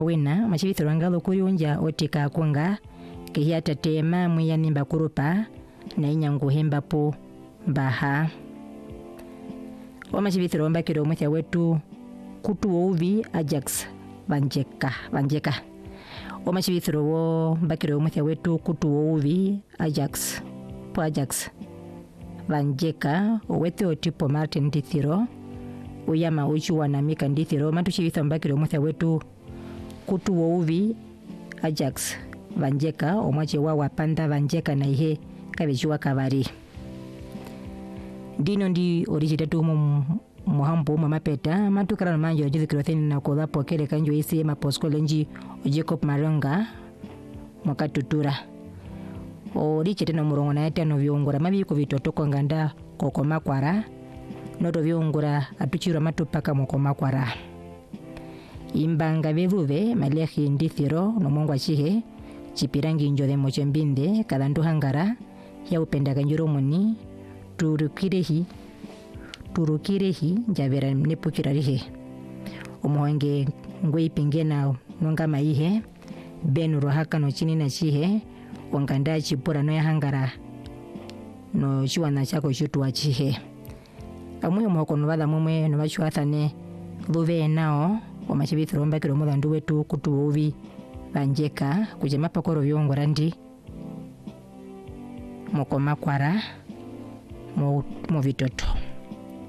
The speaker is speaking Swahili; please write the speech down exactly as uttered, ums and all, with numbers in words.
wina machibithiro ngalo kuriunja otika kunga kihata tema mwiyani mbakurupa na inyangu hembapo baha wamachibithiro mbakiro muthya wetu kutu uvi Ajax Vanjeka Vanjeka wamachibithiro wo mbakiro muthya wetu kutu uvi Ajax po Ajax Vanjeka owete otipo Martin Ndithiro uyama uchu wanamika Ndithiro matuchibithiro mbakiro muthya wetu kutu uvi Ajax Vanjeka omwache wa wapanda Vanjeka na ihe kabejuwa kabari dino ndi orijitatu mu muhambo mu mapeta matukara manjo jizikiro theni na kola pokele kanjo isi maposkole nji Jacob Maronga mwakatutura orichete no murongo na yatano vyongora mabiko vitotoko nganda koko makwara noto vyongora atuchiro matupaka moko makwara imbanga bevuve malehi Ndithiro no mongwa chihe chipirangi njode mochembinde kalandu hangara ya upenda kanjuro muni turukirehi turukirehi njavera nepukirarihe umuhange ngwe ipingena nonga maihe benuro haka no chini na chihe wanganda chipura no ya hangara no chiwana chako chutu wa chihe amwe mwako nubala mumwe no bachuathane luve nao wamachibithiro mbakiro muthandu wetu kutu uvi Vanjeka kujema pakoro vyongora ndi moko makwara mu vitoto.